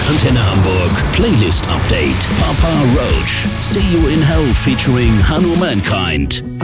Antenne Hamburg Playlist Update. Papa Roach, See You in Hell featuring Hanu Mankind.